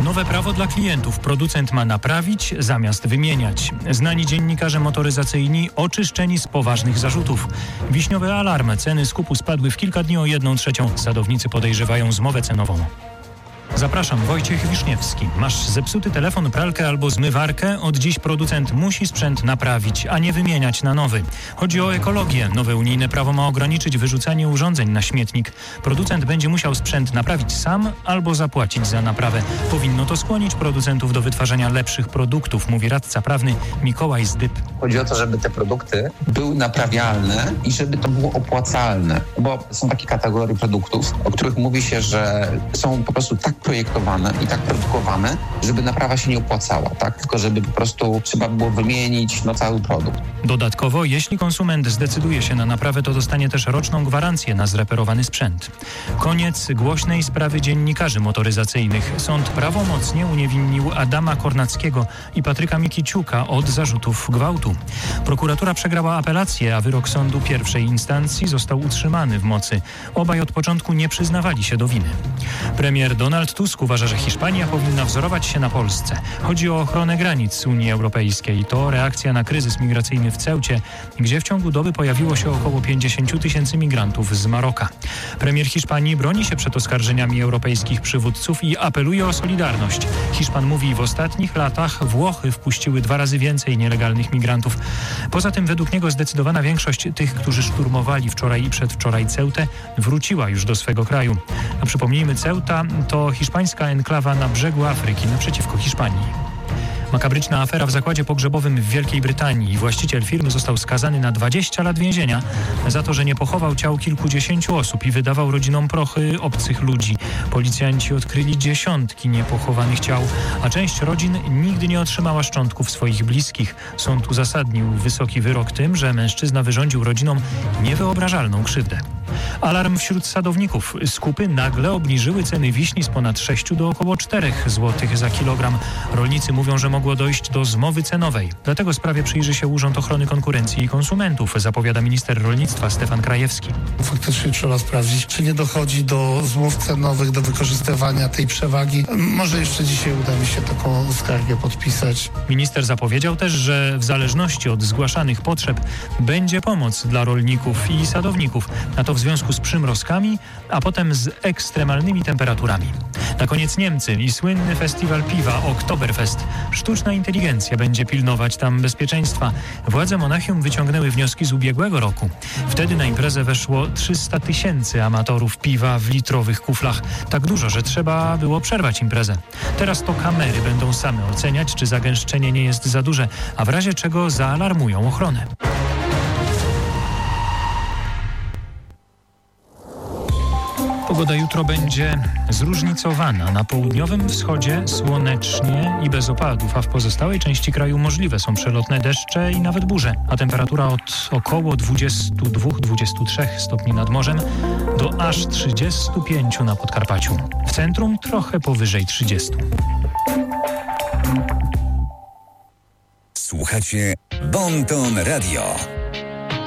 Nowe prawo dla klientów. Producent ma naprawić zamiast wymieniać. Znani dziennikarze motoryzacyjni oczyszczeni z poważnych zarzutów. Wiśniowy alarm. Ceny skupu spadły w kilka dni o 1/3. Sadownicy podejrzewają zmowę cenową. Zapraszam, Wojciech Wiszniewski. Masz zepsuty telefon, pralkę albo zmywarkę? Od dziś producent musi sprzęt naprawić, a nie wymieniać na nowy. Chodzi o ekologię. Nowe unijne prawo ma ograniczyć wyrzucanie urządzeń na śmietnik. Producent będzie musiał sprzęt naprawić sam albo zapłacić za naprawę. Powinno to skłonić producentów do wytwarzania lepszych produktów, mówi radca prawny Mikołaj Zdyb. Chodzi o to, żeby te produkty były naprawialne i żeby to było opłacalne. Bo są takie kategorie produktów, o których mówi się, że są po prostu tak projektowane i tak produkowane, żeby naprawa się nie opłacała, tak? Tylko żeby po prostu trzeba było wymienić cały produkt. Dodatkowo, jeśli konsument zdecyduje się na naprawę, to dostanie też roczną gwarancję na zreperowany sprzęt. Koniec głośnej sprawy dziennikarzy motoryzacyjnych. Sąd prawomocnie uniewinnił Adama Kornackiego i Patryka Mikiciuka od zarzutów gwałtu. Prokuratura przegrała apelację, a wyrok sądu pierwszej instancji został utrzymany w mocy. Obaj od początku nie przyznawali się do winy. Premier Donald Tusk uważa, że Hiszpania powinna wzorować się na Polsce. Chodzi o ochronę granic Unii Europejskiej. To reakcja na kryzys migracyjny w Ceucie, gdzie w ciągu doby pojawiło się około 50 000 migrantów z Maroka. Premier Hiszpanii broni się przed oskarżeniami europejskich przywódców i apeluje o solidarność. Hiszpan mówi, w ostatnich latach Włochy wpuściły 2 razy więcej nielegalnych migrantów. Poza tym według niego zdecydowana większość tych, którzy szturmowali wczoraj i przedwczoraj Ceutę, wróciła już do swego kraju. A przypomnijmy, Ceuta to hiszpańska enklawa na brzegu Afryki, naprzeciwko Hiszpanii. Makabryczna afera w zakładzie pogrzebowym w Wielkiej Brytanii. Właściciel firmy został skazany na 20 lat więzienia za to, że nie pochował ciał kilkudziesięciu osób i wydawał rodzinom prochy obcych ludzi. Policjanci odkryli dziesiątki niepochowanych ciał, a część rodzin nigdy nie otrzymała szczątków swoich bliskich. Sąd uzasadnił wysoki wyrok tym, że mężczyzna wyrządził rodzinom niewyobrażalną krzywdę. Alarm wśród sadowników. Skupy nagle obniżyły ceny wiśni z ponad 6 do około 4 zł za kilogram. Rolnicy mówią, że mogło dojść do zmowy cenowej. Dlatego sprawie przyjrzy się Urząd Ochrony Konkurencji i Konsumentów, zapowiada minister rolnictwa Stefan Krajewski. Faktycznie trzeba sprawdzić, czy nie dochodzi do zmów cenowych, do wykorzystywania tej przewagi. Może jeszcze dzisiaj uda mi się taką skargę podpisać. Minister zapowiedział też, że w zależności od zgłaszanych potrzeb będzie pomoc dla rolników i sadowników. A to w związku z przymrozkami, a potem z ekstremalnymi temperaturami. Na koniec Niemcy i słynny festiwal piwa Oktoberfest. Sztuczna inteligencja będzie pilnować tam bezpieczeństwa. Władze Monachium wyciągnęły wnioski z ubiegłego roku. Wtedy na imprezę weszło 300 000 amatorów piwa w litrowych kuflach. Tak dużo, że trzeba było przerwać imprezę. Teraz to kamery będą same oceniać, czy zagęszczenie nie jest za duże, a w razie czego zaalarmują ochronę. Pogoda jutro będzie zróżnicowana. Na południowym wschodzie słonecznie i bez opadów, a w pozostałej części kraju możliwe są przelotne deszcze i nawet burze. A temperatura od około 22-23 stopni nad morzem do aż 35 na Podkarpaciu. W centrum trochę powyżej 30. Słuchacie Bon Ton Radio.